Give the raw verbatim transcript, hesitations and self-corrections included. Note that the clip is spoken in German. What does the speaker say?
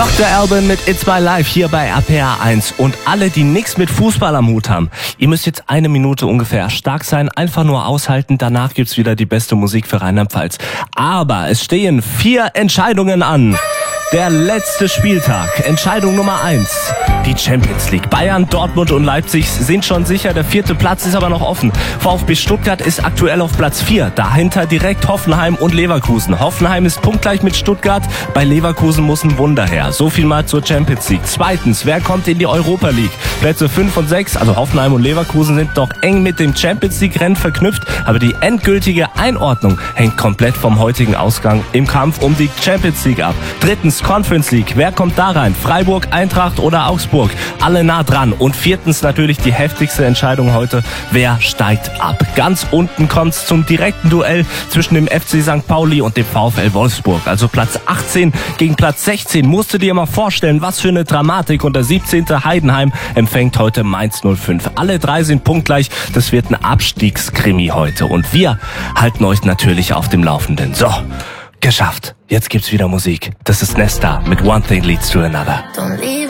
Doktor Alban mit It's My Life hier bei A P R eins. Und alle, die nichts mit Fußball am Hut haben, ihr müsst jetzt eine Minute ungefähr stark sein, einfach nur aushalten. Danach gibt's wieder die beste Musik für Rheinland-Pfalz. Aber es stehen vier Entscheidungen an. Der letzte Spieltag. Entscheidung Nummer eins. Die Champions League. Bayern, Dortmund und Leipzig sind schon sicher. Der vierte Platz ist aber noch offen. VfB Stuttgart ist aktuell auf Platz vier. Dahinter direkt Hoffenheim und Leverkusen. Hoffenheim ist punktgleich mit Stuttgart. Bei Leverkusen muss ein Wunder her. So viel mal zur Champions League. Zweitens, wer kommt in die Europa League? Plätze fünf und sechs, also Hoffenheim und Leverkusen, sind doch eng mit dem Champions League Rennen verknüpft. Aber die endgültige Einordnung hängt komplett vom heutigen Ausgang im Kampf um die Champions League ab. Drittens, Conference League. Wer kommt da rein? Freiburg, Eintracht oder Augsburg? Alle nah dran. Und viertens natürlich die heftigste Entscheidung heute. Wer steigt ab? Ganz unten kommt's zum direkten Duell zwischen dem F C Sankt Pauli und dem VfL Wolfsburg. Also Platz achtzehn gegen Platz sechzehn. Musst du dir mal vorstellen, was für eine Dramatik. Und der siebzehnte Heidenheim empfängt heute Mainz null fünf. Alle drei sind punktgleich. Das wird ein Abstiegskrimi heute. Und wir halten euch natürlich auf dem Laufenden. So. Geschafft. Jetzt gibt's wieder Musik. Das ist Nesta mit One Thing Leads to Another.